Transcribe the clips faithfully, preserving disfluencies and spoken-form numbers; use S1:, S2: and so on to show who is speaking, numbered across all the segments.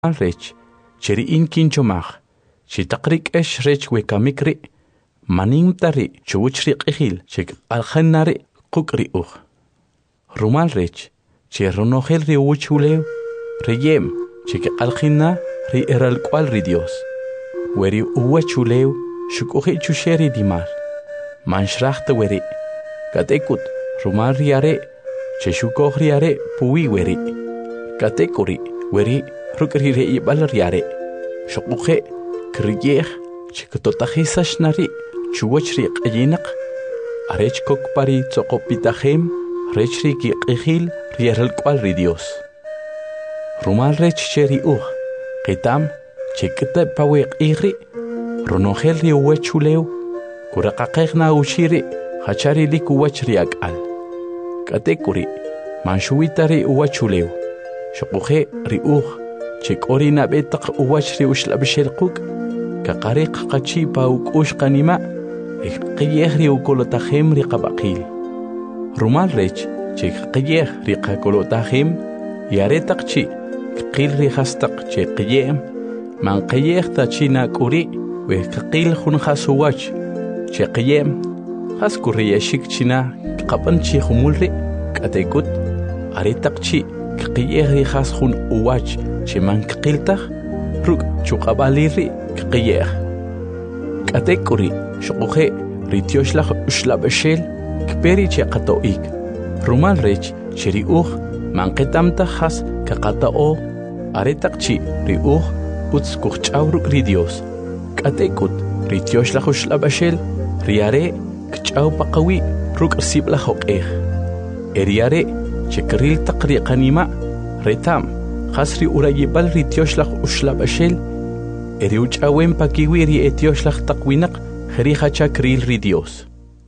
S1: rech, cheri in kinchomach, chitaqrik esh rech wekamikri, manim tari, chuchri qihil, chik aljanari, kukri uch. Rumal rech, cherronogel ri uchuleu, reyem, chik aljina, ri eral cual ri Dios. Weri uwachuleu, shukuhi chusheri dimar. Manshrachta weri, katekut, rumal riare, cheshukoh riare, pui weri. Katekuri, weri, rukri re ibal riare. Shukuhe, kriyeh, chiktotahisash nari, chuwachri qayinak, arech kokpari tsokopitahem, rechri ki qihil, rieral cual ri Dios. Rumal rech cheri uch, qitam, chikita pawek ihri, ronogel ri uwachuleu, kurakaqeqna ushiri, hachari lik uwachri akal. Katekuri, manshuitari uwachuleu, shukuhe ri uch, chikori nabetak uwachri ushlabishel quk, kaqariq qachi pauk ushqanima, iqiyeh ri ukolotahem ri qabaqil. Rumal rech, chik qiyeh ri qakolotahem, yaretak chi, qil ri hastak chi qiyem, man qiyeh ta chi nakuri, we qil hun khasuwach, chi qiyem, haskuri yashik china, qapan chi humulri, katekut, aretak chi, qiyeh ri has hun uwach, chi man qiltah, ruk chuqabaliri, qiyeh. Katekuri, shukuhe, ri tioshlach ushlabashel, kperi chi qatoik. Rumal rech, chiri uch, man qitamta has, kaqatao, aretak chi, ri uch, uts kuch'awruk ri Dios. Katekut, ri tioshlach ushlabashel, riare, kch'aw paqawi, ruk siblach oqeh. Eriare, chikril taqri qanima, retam, khasri urayibal ri tioshlach ushlabashel, eri uch'awen pakiwi ri etioshlach taqwinak, khri hachakril ri Dios.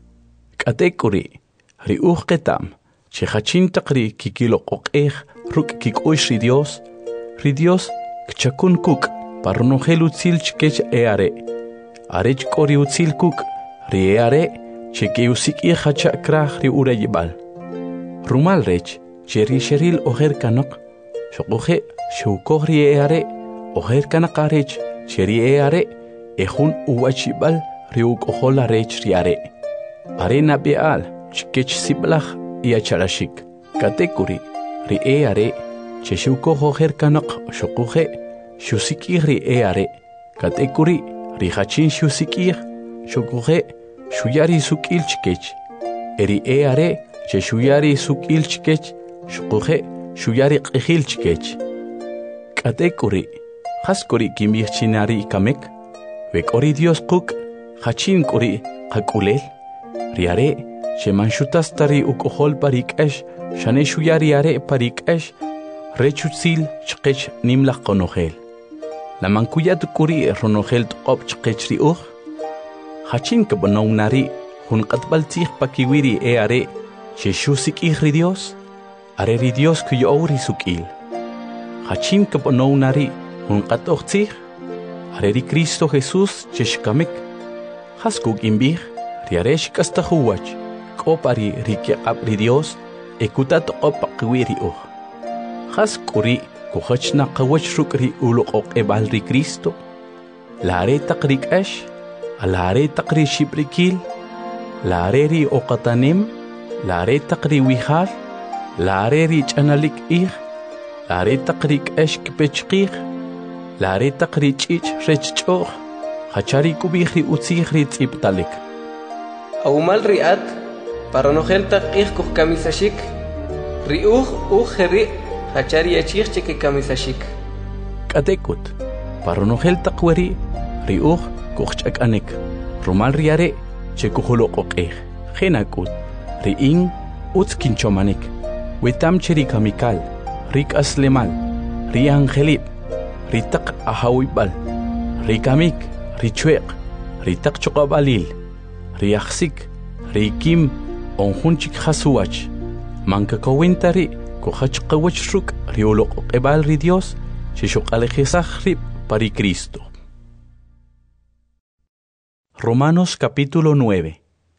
S1: Katekuri, ri uch ketam, chihachin taqri kikilo oqeh, ruk kikush ri Dios, ri Dios, kchakun kuk, parnogel utzil chkech eare, arech kori utzil kuk, ri eare, cheke usiki hachakrach ri urayibal. Rumal rech, cheri sheril oher kanok, shokuhe, shukor ri eare, oher kanak arech, cheri eare, ehun uwachibal, ri ukohol arech riare. Arena beal, chkech siblach, iacharashik. Katekuri, ri eare, cheshuko hoher kanak, shokuhe, shusikir ri eare. Katekuri, ri hachin shusikir, shokuhe, shuyari sukil chkech. Eri eare, cheshuyari sukil chkech, shokuhe, shuyari qihil chkech. Katekuri, haskuri kimir chinari kamek, vekori Dios kuk, hachin kuri, hakulel. Riare, shemanshutas tari ukohol parikesh, shane shuyari are parikesh, rechutzil chkech nimlach konogel. La mankuyat kuri ronogel tqop chkech ri uch, hachin kabonong nari, hun qatbaltich pakiwiri e are, sheshusik ri Dios, are ri Dios kuyouri sukil. Hachin kabonong nari, hun qatochtich, are ri Cristo Jesus cheshkamik, haskuk imbich, riaresh kastahuwach, kopari riki abri Dios, ekutat opakwiri uch. Has kuri kuhach na kawach rukri ulok ok ebal ri Cristo, lare takrik ash, alare takri shibrikil, lare ri okatanim, lare takri wihal, lare ri chanalik ich, lare takrik ash kipechkich, lare takri chich rechchoch, hachari kubihri utzihri tziptalik.
S2: Aumal riat, para no gelta ich kuch kamisashik, riuch uch heri, hachari achich cheke kamisashik.
S1: Katekut, para no gelta kweri, riuch kuch chakanek, rumal riare, chekuhulok okeh, genakut, riing, utz kinchomanik, wetam cheri kamikal, rik aslemal, riangelip, ritak ahawibal, rikamik, richuek, ritak chokabalil, riaxik, rikim, onjunchik hasuach, mankakawintari, kohachkawachruk, riolok ebal ri Dios, shishok alejizajrip pari Cristo. Romanos capítulo nueve.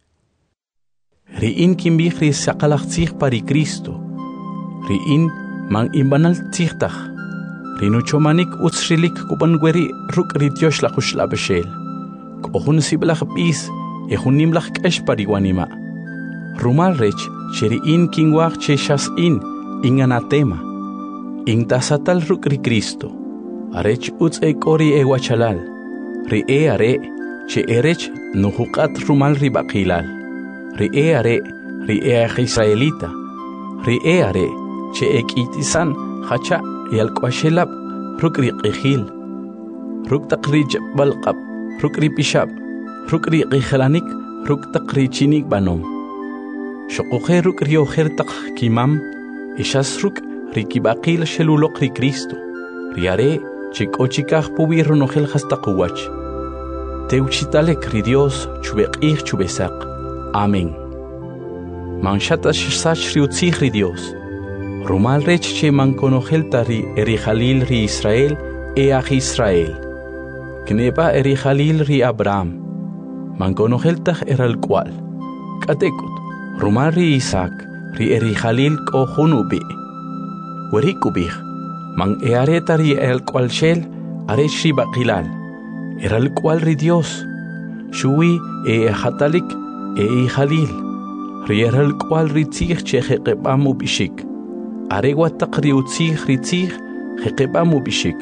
S1: Riin kimbihri sakalachzich pari Cristo, riin man imbanal tzichtach, rinuchomanik utsrilik kubangueri ruk rityosh la khushla beshel kohun siblach bis ehunim lach kesh pariwanima rumal rech cheri in kingwach cheshas in inganatema in tasatal ruk ri Cristo arech uts ekori ewachalal ri e are che erech nuhuqat rumal ri baqilal ri e are ri e israelita ri e are che ekitisan hacha yalqashelab rukri qihil ruk taqrij balqab rukri pishab rukri qihlanik ruk taqri chinik banom shoqoqe rukri oher taq kimam ishas ruk rikibaqil sheluloq ri Cristo riare chikochikaj pubirro nojel hastaqwach teuchitalek ri Dios chubeqih chubesaq amén manchata shsach riutzih ri Dios rumal rech che man konogel tari eri Jalil ri Israel e aj Israel kneba eri Jalil ri Abraham man konogel taj eral cual katekut rumal ri Isaac ri eri Jalil ko hunubi werikubih man eare tari el cual shel are shi baqilal eral cual ri Dios shui e hatalik e Jalil ri eral cual ri tzich che qebamu bishik aregua taqri utzih ritzih qebamu bishik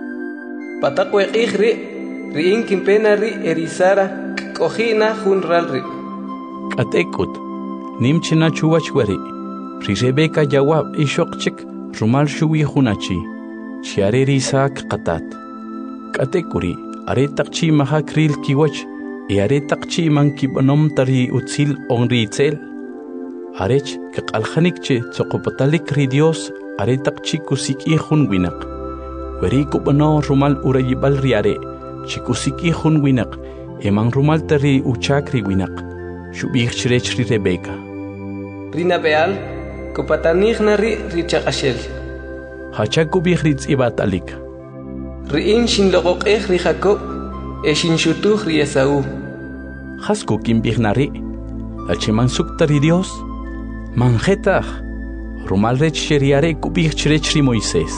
S2: pataqwe qihri ri inkin pena ri erisara kohina hunral ri
S1: katekut nimchina chuwachwari ri Rebeka jawab ishoqchik rumal shuwi hunachi chiare ri Isaac qatat katekuri are taqchi mahakril kiwach e are taqchi man kibanom tari utzil onritzel arech que qalkhanik che tsoqopatalik ri Dios are taqchi kusiki hun winak weri kubano rumal urayibal riare chikusiki hun winak eman rumal tari uchakri winak shubih chrech ri Rebeka
S2: rina beal kupatanich na ri ri chaqashel
S1: hacha kubih ri tsibatalik
S2: ri in shin loqoqeh ri Jacob e shin shutuh ri Esau
S1: hasku kimbih nari achiman suktari Dios manjetaj rumal rech sheriare kubih chrech ri Moisés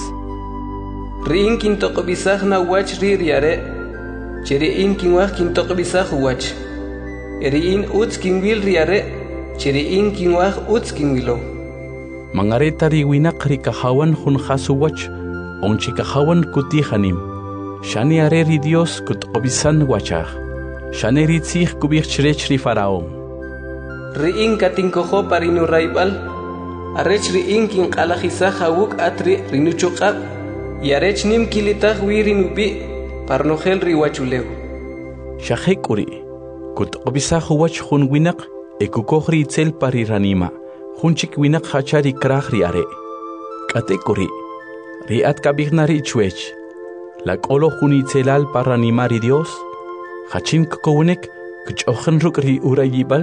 S2: ri in kin toqbisaj na wach ri riare cheri in kin wach kin toqbisaj wach eri in uts kin wil riare cheri in kin wach uts kin wilo
S1: mangareta ri winak ri kahawan hun khasuwach onchi kahawan kutihanim shani are ri Dios kutqbisan wachaj shani ri tzih kubih chrech ri Faraón
S2: ri in katinkojo parinu raibal arech ri in kin qalajisa hawuk atri rinuchuqab y arech nim kilitaj wirinubi parnogel ri wachuleu
S1: shahekuri kutqbisa huwach hun winak ekukojri tzel pariranima hunchik winak hachari kraj ri are katekuri ri atkabignari chwech la qolo hunitzelal paranima ri Dios hachin kokownek kchochen ruk ri urayibal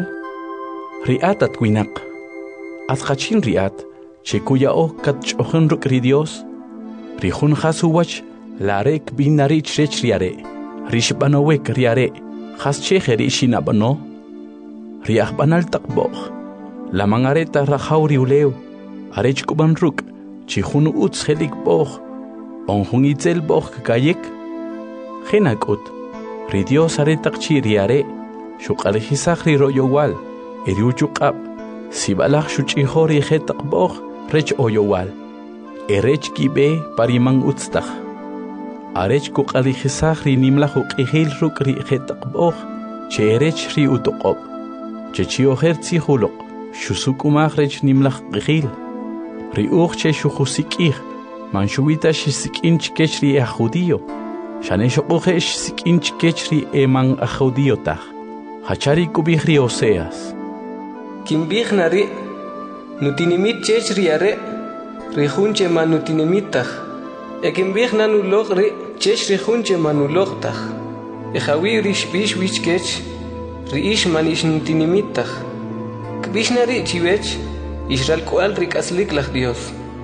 S1: riat at winak at khachin riat chekuya o kat chochen ruk ri Dios ri hun khasuwach larek binari chrech riare rishbanowek riare khas cheheri shinabano ri akhbanal taqbokh la mangareta rahauri uleu arech kuban ruk chi hun uts helik bokh on hun itzel bokh kayek khenakut ri Dios are taqchi riare shuqal hisakh ri royowal eriuchuqab sibalaj shuchihori khetaqbokh rech oyowal erech kibe parimang utstaj arech kuqali khisakh ri nimlaj uqihil ruk ri khetaqbokh cherech ri utoqob chechioher tsihuloq shusukumaj rech nimlaj qihil ri uq che shuhusikih manshuwita shisikinch kech ri a judío shaneshoqoje shisikinch kech ri eman a judío taj hachari kubih ri Oseas
S2: kimbih nari nutinimit chech riare ri hunche manutinimittaj ekimbih nanulog ri chech ri hunche manulog taj ejawi rish bish wich kech ri ish manish nutinimitaj kbish nari chivech Israel kual ri kaslik laj Dios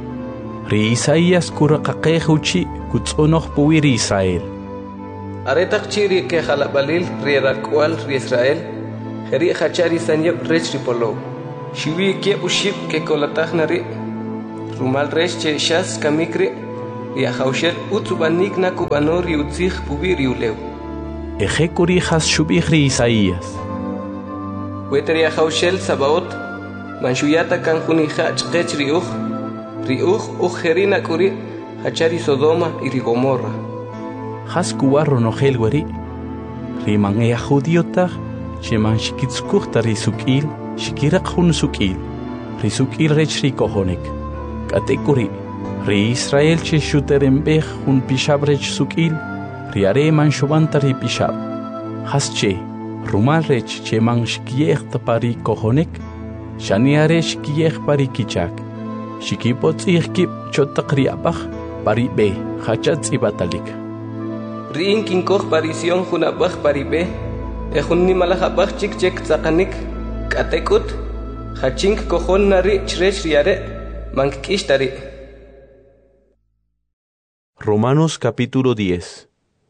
S1: ri Isaías kuraqaqej uchi kutzonoq puwi ri Israel
S2: aretaq chiri ke jalabalil ri kual ri Israel Heri hachari sanyep rech ripolo. Shiwi ke uship ke kolataj nari. Rumal rech che shas kamikri. riajaushel utsubanik na kubano riutzig pubi riuleu.
S1: Ejekuri has shubihri Isaías.
S2: Wete riajaushel sabaot, manshuyata kanjunija chkech riuj, riuj ujerina kuri, hachari Sodoma y Gomorra.
S1: Has kuwarro no helweri, riman ea judiota, cheman shikitskuchta risukil, shikirak hun sukil, risukil rech rikohonik. Katekuri, ri Israel che shuterembej hun pishab rech sukil, riare man shubanta ri pishab. Has che, rumal rech che man shkiech pari kohonik, shaniare shkiech pari kichak. Shikipot ihkip chotakri abach, pari be, hachat ibatalik.
S2: Riin kinkoh parision hunabach pari be, ejun ni malajabach chik chek tzakanik, katekut, hachink kohon nari chrech riare, mankishtari.
S1: Romanos capítulo diez.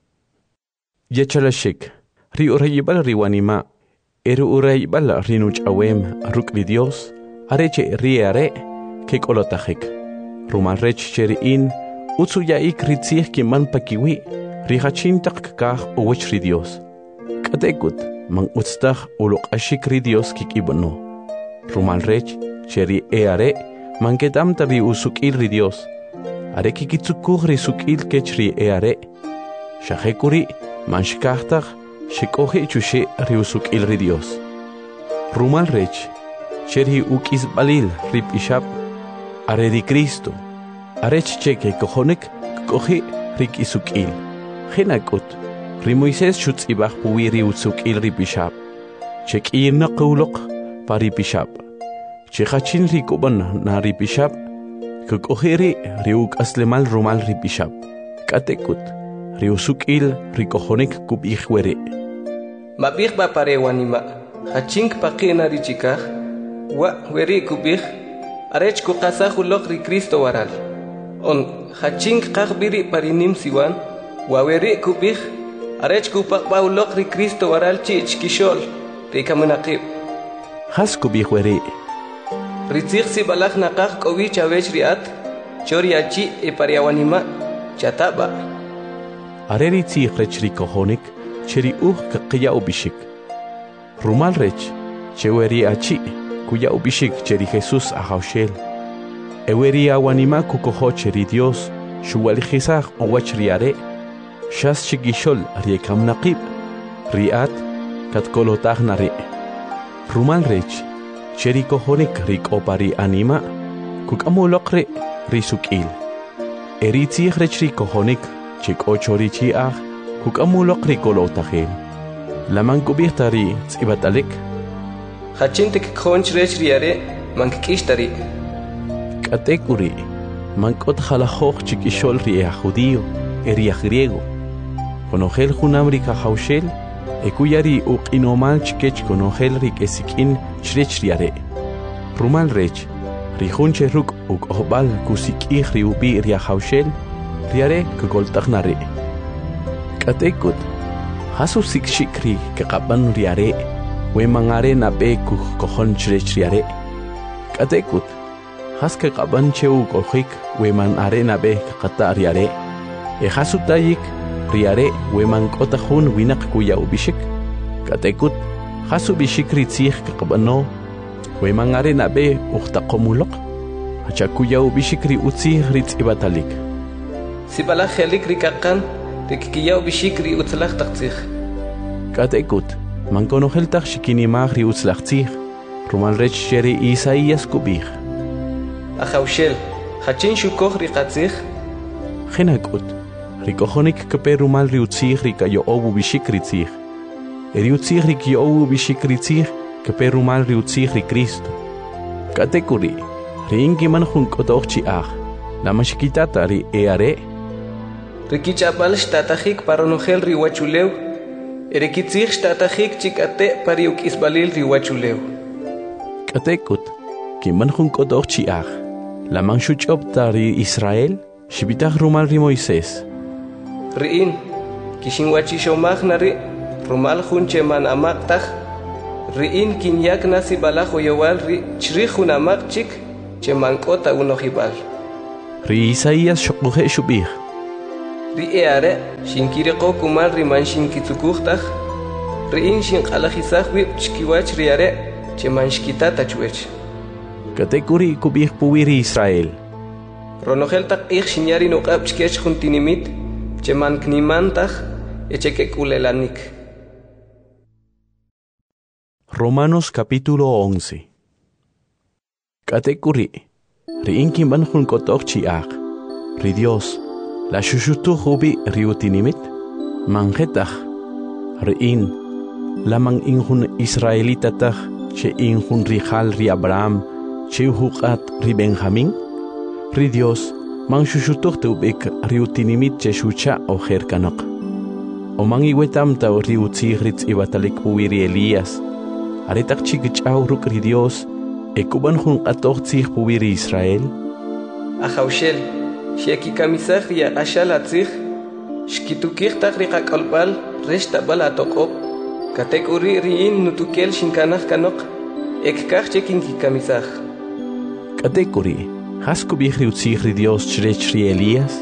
S1: Yechalashik, ri urayibal riwanima, eru urayibal rinuch awem, rukri Dios, areche riare, kek olotahik. Ruman rech cheriin, utsu yaik ritzih kiman pakiwi, rihachin takkah uwech ri Dios. Katekut, man utstah ulok ashik ri Dios kikibano. Ruman rech cheri eare, man kedam tari usukil ri Dios. Are kikitsukuh ri sukil kechri eare. Shahekuri, man shkahtah, shikohe chushe ri usukil ri Dios. Ruman rech, cheri ukis balil rip ishab, are di Cristo. Arech cheke kohonik, kohi rik isukil. Henakut, ri Moises shutz ibach puwiri utsukil ri bishab. Chek irna qawlok pari bishab. Chekachin ri kuban na ri bishab. Kukohiri ri uk aslemal rumal ri bishab. Katekut, ri usukil ri kohonik kub ikhwere.
S2: Mabich ba parewanima, hachink pakina ri chikah, wa weri kubich, arech kukasah ulok ri Cristo waral. On hachink kakbiri parinim siwan, waweri kubich, arech kupak baulok ri Cristo waral chich kishol, ri kamunakib.
S1: Has kubich weri.
S2: Ritzig si balak nakak kowi chawech riat, chori achi e pariawanima, chataba.
S1: Areri tzig rech ri kohonik, cheri uh kakia ubishik. Rumal rech, cheweri achi, kuya ubishik cheri Jesus ahaushel. Eweri awanima kukoho cheri Dios, shuwalijizah owach riare, shas chigishol riekam naqib, riat, katkolotah nare. Rumal rech, cheri kohonik rik opari anima, kukamulokre risukil. Eritzih rech ri kohonik, chik ochorichi ah, kukamulokri kolotahel. Laman kubihtari tzibatalik.
S2: Hachintek khonch rech riare, mankishtari.
S1: Katekuri, mankot jalajoj chikishol ria judío, eria griego. Konogel junamrika haushel, ekuyari uk inomal chikech konogel rik esikin chrech riare. Rumal rech, rihunche ruk uk ohbal kusikih riubi ria haushel, riare kugoltagnare. Katekut, hasu sikshikri kekaban riare, we mangare nabe kuh kohon chrech riare. Katekut, haske qaban cheu kohik we man arena be qata riare e hasutayik riare we man qotahun winak kuya ubishik katekut hasu bishikri tzih qabano we man arena be uqtaqomulok hacha kuya ubishikri utzih ritz ibatalik
S2: sibala khelik rikakan rikiya ubishikri utzlaq taqtzih
S1: katekut man konohel taq shikini magri utzlaqtzih rumal rech sheri Isaías kubih
S2: Ahaushel, hachin shukoh rikatzih.
S1: Henakut, rikohonik keperumal riutzih rikayo obu bishikritzih. Eriutzih rikyo obu bishikritzih keperumal riutzih ri Cristo. Katekuri, ringi manjun kotochi ah, la mashkitata ri eare.
S2: Rikichapal shtatahik paronogel riwachuleu, erikitzih shtatahik chikate pariuk isbalil riwachuleu.
S1: Katekut, kimanjun kotochi ah. La manshuchop tari Israel, shibitah rumal ri Moises.
S2: Riin, kishinwachi shomach nari, rumal junche man amaktah, riin kinyak nasi balajo yowal ri chrihun amak chik, che mankota unohibal.
S1: ri Isaías shoquje shubih
S2: ri eare shinkiriqo kumal riman shinkitsukuqtaj ri in shinqalajisaj wib chkiwach riare cheman shkitata chwech
S1: katekuri kubih puwiri Israel
S2: ronojel taq ij shinyari nuqab chkech juntinimit cheman knimantaj echekek'ulelanik.
S1: Romanos capítulo once. Katekuri ri inkin jun kotok chiaq ri Dios la shushutu hubi riutinimit manjetaj ri in la man injun israelitataj che injun rijal ri Abraham che huqat ri Benjamín ri Dios man shushutuj tubik riutinimit che shucha o jerkanaq o man iwetam ta riutzij ritz ibatalik puwiri Elías aretaq chikch'aw ruk ri Dios ekuban jun qatoj tzij puwiri Israel
S2: ajawshel sheki kamisaj ri ashal atzij shkitukij taq ri qak'olb'al rex tab'al atoq'ob katek'uri ri in nutukel shinkanaj kanoq ekkaj che kinkikamisaj
S1: katek'uri has kubij riutzij ri Dios chrech ri Elías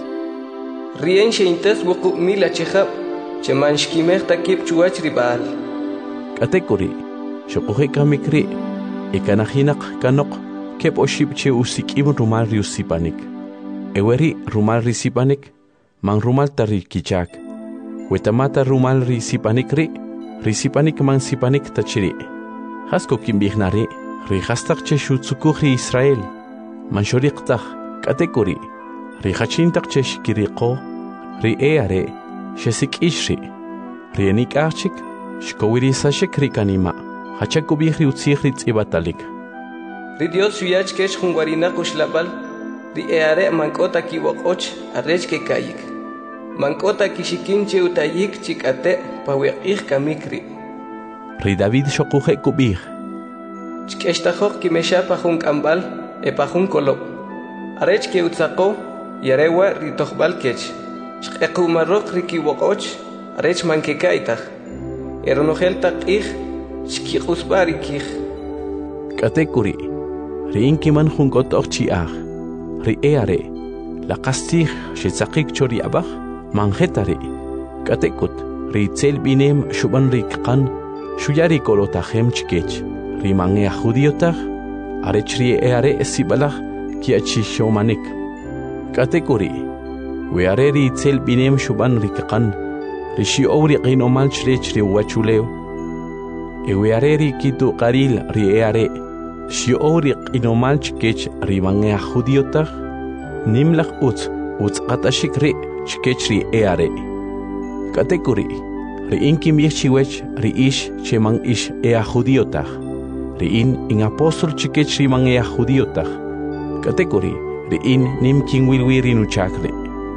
S2: rien sheintas wuqub mil achejab cheman shkimej takib chuwach ri Baal
S1: katek'uri shoquje kamikri ikanajinaq kanoq kep oshib che usik'im rumal ri usipanik eweri rumal ri sipanik man rumal tari kichak wetamata rumal ri sipanik ri ri sipanik man sipanik tachiri hasko kimbijnari ri hastaq che shutsukuj ri Israel man shoriqtaj katek'uri ri hachintaq che shkiriqo ri eare shesik'ixri ri enik'ajchik shkowirisashik ri kanima hachakubij ri utzij ri tz'ibatalik
S2: ri Dios shuyach kech jun warinaq uxlab'al ri eare mank'ota kiwoq'och arech kekayik mank'ota kishikin che utayik chik'ate pawiq'ij kamikri
S1: ri David shoquje kubij
S2: chk'extajoq kimesha pa jun k'amb'al e pa jun kolob' arech ke utzaqo yarewa ri tojb'al kech chq'equmarroq ri kiwoq'och arech man kekaytaj eronojel taq q'ij shkiq'usb'a ri kij
S1: katek'uri ri inkiman jun k'otoj chi'aj ri eare laqastij shetzaqik cho ri abaj manjetari katek'ut ri itzel b'inem shub'an ri kqan shuyari kolotajem chkech ri man'eaj judiotaj arech ri eare sib'alaj ki'achishomanik katek'uri weare ri itzel b'inem shub'an ri kqan ri xi'ow ri q'inomal chrech ri wachulew eweare ri kituqaril ri eare xi'ow ri q'inomal chkech ri man'eaj judiotaj nimlaj utz utzqat'axik ri chkech ri eare katek'uri ri in kimb'ij chiwech ri ix che man ix eaj judiotaj ri in in apóstol chkech ri man'eaj judiotaj katek'uri ri in nim kinwilwi ri nuchak ri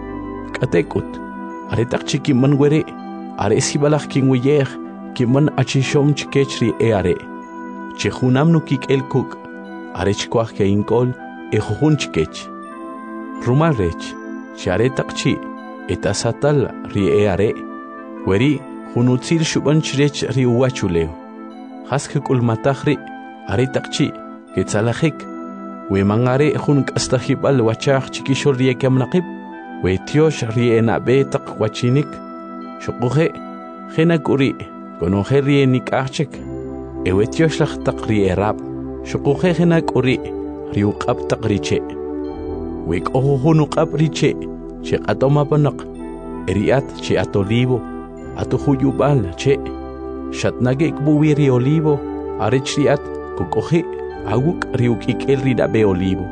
S1: katek'ut aretaq chikiman weri are sib'alaj kinwiyej kiman achishom chkech ri eare che junam nukik'el kuk' arech kuaj ke ink'ol e jujun chkech rumal rech che aretaq chi etasatal ri eare weri jun utzil shub'an chrech ri uwachulew jas k'ulmataj ri aretaq chi ketzalajik we man are jun k'astajib'al wachaj chikixol ri ekamnaqib we tiox ri ena'b'e taq wachinik shoquje jenak'uri konoje ri enik'ajchik ewe tiox laj taq ri erab shoquje jenak'uri ri uq'ab taq ri che we k'ojo jun uq'ab ri che che q'atomapanaq eri'at che at olivo atujuyub'al che xatnagik buwi ri olivo arech ri'at kuk'oji awuk' ri uk'ik'el ri na'b'e olivo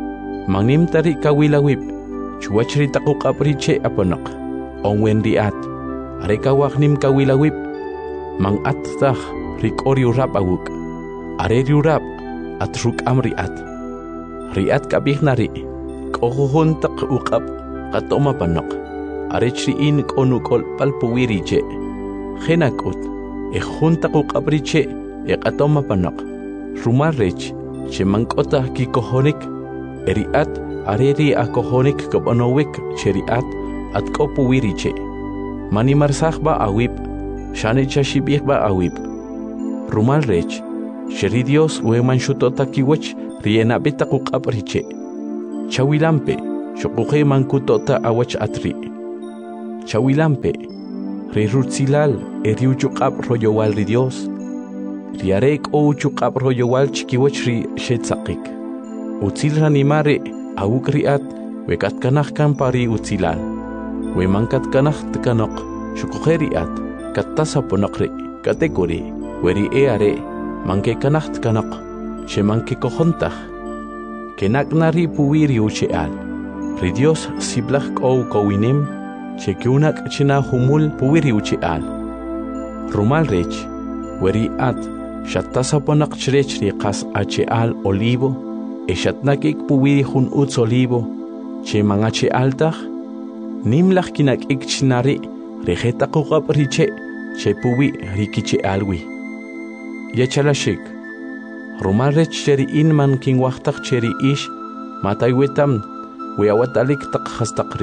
S1: manimta ri kawilawib chuwach ri taq uq'ab ri che apanaq onwen ri'at are kawaj nim kawilawib man at taj ri k'o ri urab' awuk' are ri urab' at ruk'am ri'at ri'at kab'ijna ri k'o jujun taq uq'ab' qatomapanaq arech ri in k'o nuk'olb'al puwi ri che jenak'ut e jun taq uq'ab' ri che e qatomapanaq rumal rech che man k'ota kikojonik e ri'at are ri akojonik k'ob'onowik che ri'at at k'o puwi ri che manimarsaj b'a awib' xane chashib'ij b'a awib' rumal rech che ri Dios we man xutota kiwech ri ena'b'e taq uq'ab' ri che chawilampe Xoquqe mankutota awach atri. Chawilampe, ri rutzilal eriu chuqap royowal ri Dios. Riarek o chuqap royowal chikiwach ri shetzaqik. Utzil ranimare awuk riat wekat kanach kan pari utzilal. We mankat kanach tkanok xoquqe riat kattasa ponaqri kategori weri eare manke kanach tkanok she manke kojontach. Kenak nari puwiri ucheal. Ri Dios siblach ko kowinem che kiunak china humul puwiri ucheal. Rumal rech weri at shattasa ponak chrech ri qas acheal olivo e shatnakik puwiri hun uts olivo che mangache altach nimlach kinak ik chinari rejeta qaqap riche che puwi rikiche alwi yachalashik Rumal rech cheri in man king waqtaq cheri ish matay wetam weawatalik taq khastaqri.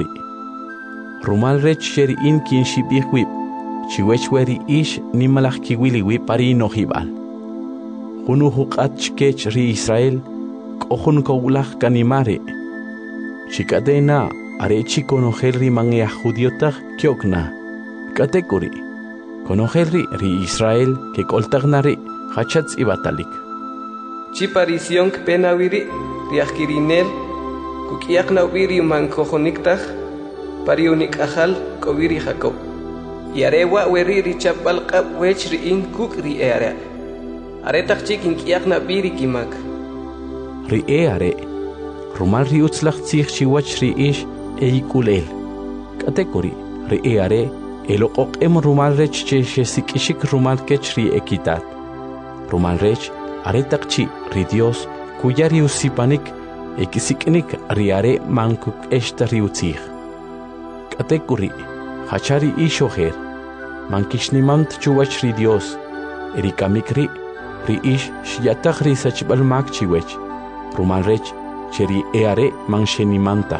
S1: Rumal rech cheri in kin shibih wib chiwech weri ish nimalach kiwili wib pari no hibal. Hunu huqat chkech ri Israel kohun kowlach kanimare. Chikadena arechi konogel ri mange judiotach kyokna. Kategori konogel ri ri Israel ke koltagnari hachatz ibatalik.
S2: Chiparición penawiri riakirinel kukiak nawiri mankojoniktaj pariunik ajal kowiri Jacob yarewa weri richapal qab wech riin kuk ri eare aretak chikin kiak nawiri kimak
S1: ri eare rumal ri utzlach tzich chiwach ri ish eikulel kategori ri eare eloqoq em rumal rech che sikishik rumal kech ri ekitat rumal rech aretaqchi ri Dios kuyari usipanik ekisiknik riare mankuk eshta riutzig. Kategori hachari ishoher mankishnimant chuwach ri Dios erikamikri ri ish shiyatach ri sachbal makchiwech rumal rech cheri eare manshenimantach.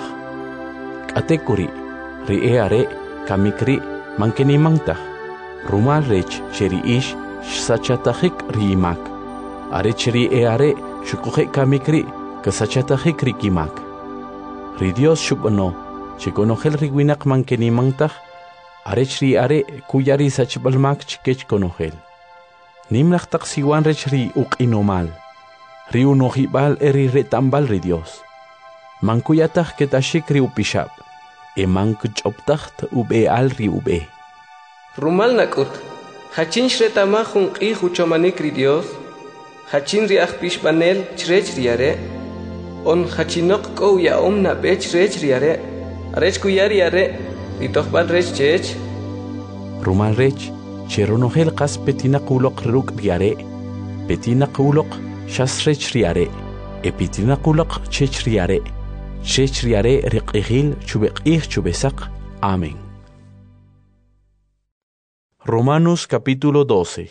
S1: Kategori ri eare kamikri mankenimantach rumal rech cheri ish sachatachik ri imak. Arechri eare shukuhe kamikri kasachatahik rikimak. Ri Dios shubano chikonogel riwinak mankenimantach arechri are kuyari sachbalmak chikech konogel. Nimlach taksiwan rechri uqinomal. Ri unohibal eri retambal ri Dios. Mankuyatach ketashik ri upishab. E mankuchoptacht ube al ri ube.
S2: Rumal nakut. Hachin shretamahun qi huchomanik ri Dios. Hachin riach pishbanel chrech riare on hachinok ko ya omna bech rech riare arech kuyari are ritohbal rech chech
S1: Rumal rech cheronogel qas petina qulok ruk riare petina qulok shas rech riare epitina qulok chech riare chech riare riqihil chubeqih chubesaq. Amén. Romanos capítulo doce.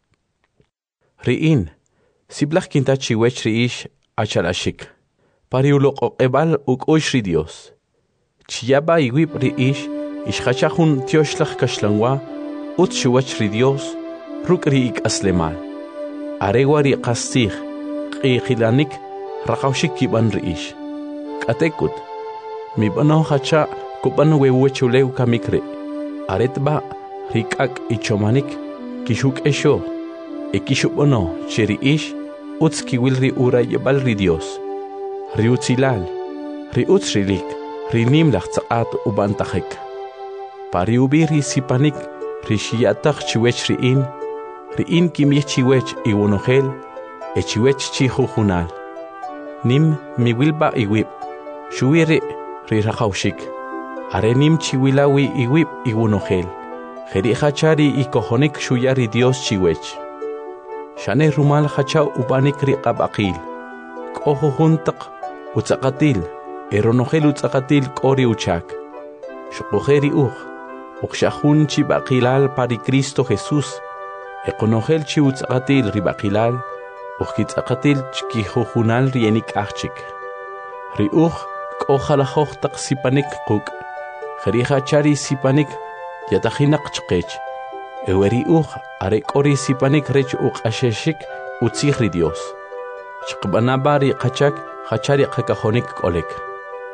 S1: Riin siblach kinta chiwech riish achalashik. Pariulok oqebal uk oishri Dios. Chiyaba iwib riish ishchachahun tioshlach kashlangwa ut chiwech ri Dios ruk riik aslemal. Aregwa ri qastig qiqilanik raqawshik kiban riish. Katekut mibano hacha kuban wewechuleu kamikre. Aretba rikak ichomanik kishuk esho. Ekishubono cheri ish utski wilri ura yebal ri Dios. Ri utzilal, ri utzrilik, ri nimlach tzaqat ubantachik. Pari ubiri sipanik, ri shiyatach chiwech riin, riin kimich chiwech iwonogel, e chiwech chihuhunal. Nim miwilba iwib, shuire ri rakawshik. Are nim chiwilawi iwib iwonogel. Jeri hachari ikohonik shuyari Dios chiwech. Shane rumal hacha ubanik riqab aqil. Koho huntaq utzaqatil. Eronogel utzaqatil kori uchak. Shukuheri uj. Uqshahun chi baqilal pari Cristo Jesús. Ekonogel chi utzaqatil ribaqilal. Uqkitzaqatil chkihuhunal rienik achik. Ri uj kohalahoq taq sipanik quk. Jeri hachari sipanik yatahinak chqech. Eweri uj are kori sipanik rech uq asheshik utzihri Dios. Chqbanabari qachak hachari qakahonik kolek.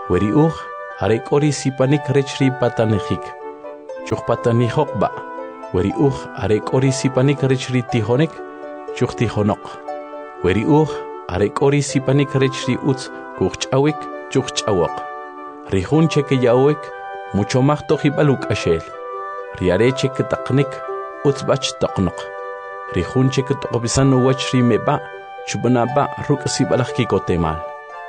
S1: Weri uj, arek ori sipanik rechri patanejik. Chuj patanijokba. Weri uj, arek ori sipanik rechri tijonek. Chuj tijonok. Weri uj, arek ori sipanik rechri utz kuchawik. Chuj chawok. Rihun cheke yawek. Mucho más tojibaluk ashel. Riare cheke taknik. Utz bach taknok. Rihun cheke tokobisan wachri meba. Chubanaba ruk sibalak kikotemal.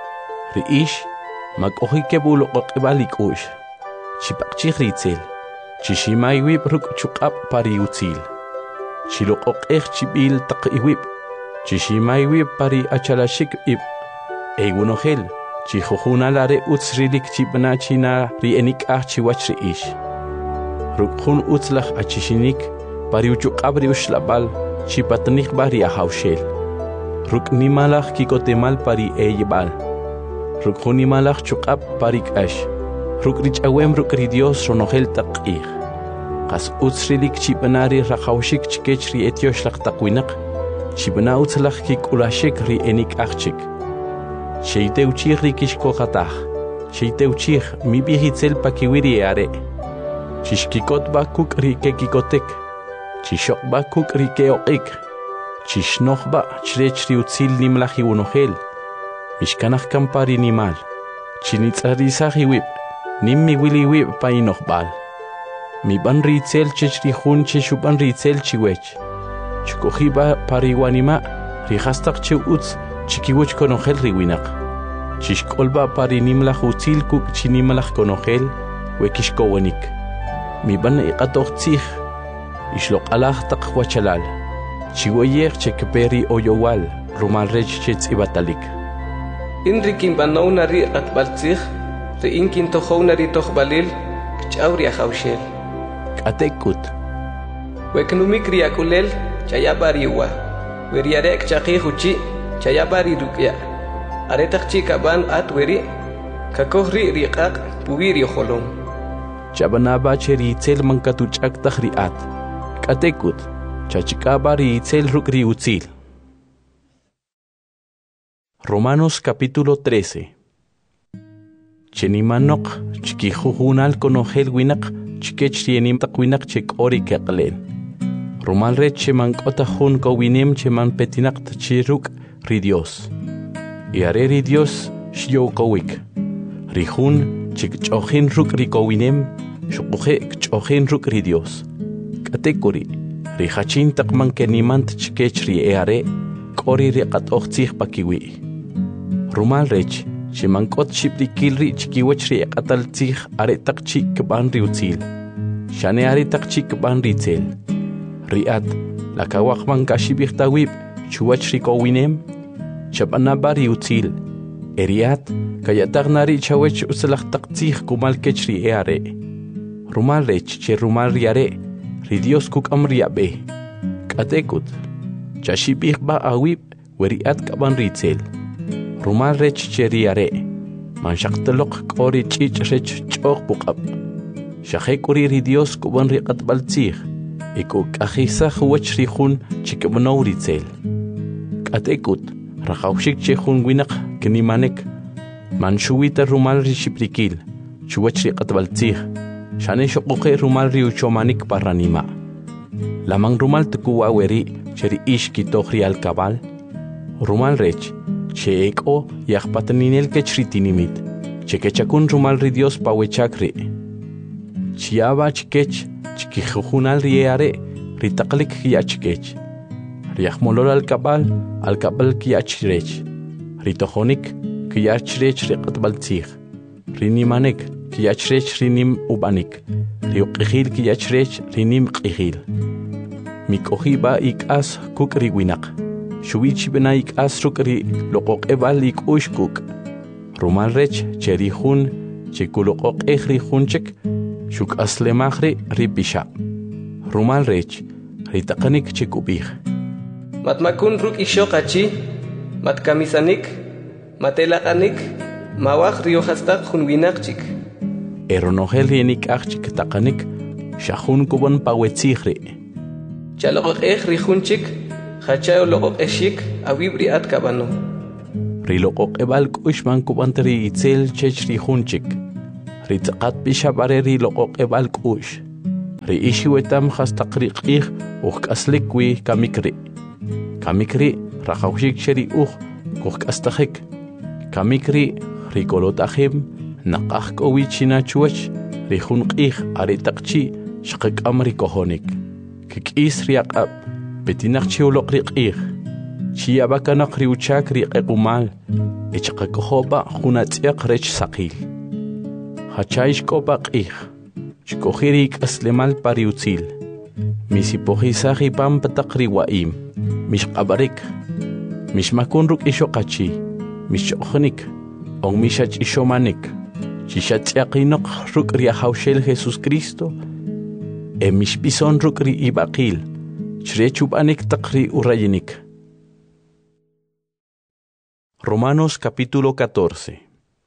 S1: Riish. Mag-ohi kebulo kokibalik ush. Chipakchi ritzel. Chishimay wib ruk chukap pari utzil. Chilokok eh chibil tak iwib. Chishimay wib pari achalashik ib. Egunohel. Chihuhuna lare utzrilik chibna china rienik ah chiwach riish. Rukhun utzlach achishinik. Pari uchukabri ushlabal. Chipatnik bari ahaushel. Ruk nimalach kikotemal pari eyebal. Rukhuni malach chukap parik ash. Ruk rich awem ruk ri Dios ronohel taqih. Qas utsrilik chibanari rakhawshik chikechri etiosh lak taqwinak. Chibana utslach kik ulashik ri enik achik. Sheite uchir rikish kohatah. Sheite uchir mi bihitzel pakiwiri are. Chishkikot bakuk ri kekikotek. Chishok bakuk ri keokik. Chishnochba chrechri utzil nimlahi unohel. Mishkanach kampari nimal. Chinitzarisahi wib. Nimmi wili wib painochbal. Mi ban ritzel chechri hun cheshuban ritzel chiwech. Chukohiba pariwanima. Rihastak che utz chikiwech konohel riwinak. Chishkolba pari nimlach utzil kuk chinimalach konohel. Wekishkowenik. Mi ban iqatoch tzich. Ishlok alach tak wachalal. Chiwoyer chekperi oyowal. Rumal rech chetz ibatalik.
S2: Inrikin banaunari atbaltzich, re inkin tohounari tohbalil, kchauri ahaushel.
S1: Katekut.
S2: Weknumikri akulel, chayabariwa. Weriarek chakihuchi, chayabari rukya. Aretakchi kaban atweri, kakohri riqaq, pubiri holom.
S1: Chabanaba cheri itzel mankatuchak tahriat. Katekut. Chachikabari itzel rukri utzil. Romanos capítulo trece. Chenimanok, chiquijujunal conojel winak, chiquechrienim takwinak chek ori keklen. Romal re cheman kotahun kowinem cheman petinak chiruk ridios. Iare ridios shio kowik. Rihun chik chochin ruk rikowinem, shukuhe chochin ruk ridios. Katekuri, rihachin takman kenimant chiquechri eare, kori riqat ochtzich pakiwi. Rumal rech, chimankot chiprikilri chikiwechri ekataltzich aretak chik ban riutzil. Shane aretak chik ban ritzel. Riat, lakawakman kashibirtawib, chuwachri kowinem, chabanaba riutzil. Eriat, kayatagnari chawech usalachtaktzich kumalkechri eare. Rumal rech, che rumal riare, ridios kukam riabe. Katekut, chashibir ba awib, weriat kaban ritzel. Rumal rech cheriare. Manshaktelok kori chich rech chok bukab. Shahekuri ridios kuban riqat baltzich. Iku kahisa huwech rihun chikabanaw ritzel. Katekut. Rakawshik chehun winak kinimanek. Manshuwita rumal rishiprikil. Chuwech riqat baltzich. Shane shokuke rumal riuchomanik paranima. Lamang rumal tukuwa weri cheri ish kitohri al kabal. Rumal rech. Cheeko yahpataninel kechritinimit. Chekechakun rumal ridios pawechakri. Chiaba chikech, chikijujunal rieare, ritaklik kiachkech. Riahmolol al kabal, al kabal kiachrech. Ritohonik, kiachrech riqatbaltzich. Rinimanek, kiachrech rinim ubanik. Riuqihil kiachrech rinim qihil. Mikohiba ikas kuk riwinak. Shuichi benaik asrukri lokok ebalik ushkuk. Rumal rech cherihun chikulokok ehrihun chek shuk aslemahri ripisha. Rumal rech ritakanik chikubih.
S2: Matmakun ruk ishokachi, matkamisanik, matelakanik, mawak riohastak hunwinakchik.
S1: Eronohel yenik achik takanik, shahun kubon pawetzihri.
S2: Chalokok ehrihun chik, Hachayo loqoq eshik awibri at kabano.
S1: riloqoqebal k'uxman kubantari itzel chech rijunchik ritzaqat pixabare riloqoqebal k'ux riishi wetam hastaqriq'ij ujk'aslikwi kamikri kamikri rajawxik cheri uj kujk'astajik kamikri rikolotajim naqaj k'owi china chuwach rijunq'ij aritaqchi xqak'am rikojonik kik'is riaq'ab' petinaq chiwloq riq'ij chiyabakanaq riuchak riq'equmal ichqakojopa junatz'yaq rech saqil hachay xk'opa q'ij xk'oji rik'aslemal pa riutzil misipojisaj ipampa taq riwa'im mixq'ab'arik mixmakun ruk' ixoqachi mixch'oqnik on mixach'ixomanik chixatz'yaqinoq ruk' riajawxel Jesucristo e mixb'ison ruk' ri'ib'aqil chrechub'anik taq ri'urayinik. Romanos capítulo catorce.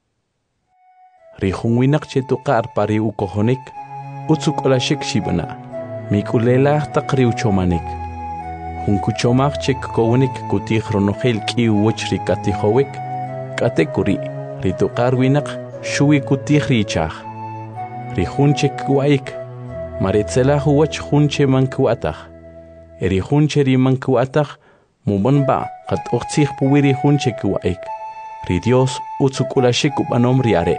S1: Rijunwinaq chetuqar pa riukojonik utzuk'olashik xib'na mik'ulelaj taq riuchomanik junkuchomaj chek kowinik kutij ronojel k'iw woch rikatijowik k'ate kuri rituqar winaq xuwi kutij riichaj rijunche kwa'ik maritzelaj uwach junche mankwa'taj erijunche rimankwa'taj mumonba qat'oqtzij puwi rijunche kwa'ik ri Dios utzuk'ulashik ub'anom riare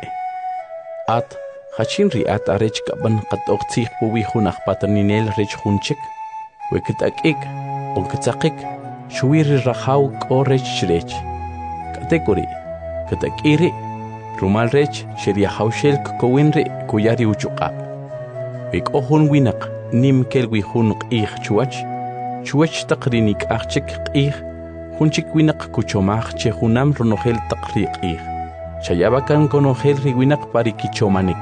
S1: at hachin riat arech k'aban qat'oqtzij puwi junaj pataninel rech junchik wekit'ak'ik onkitzaqik xuwi rirajaw k'o rech chrech k'atekuri kit'ak'iri rumal rech xeriajawxel kkowinri kuyari uchuq'ab' wek'o jun winaq nim kelwi jun q'ij chuwach chuwach taq rinik'aj chik q'ij junchik winaq kuchomaj che junam ronojel taq riq'ij chayabakan konojel riwinaq parikichomanik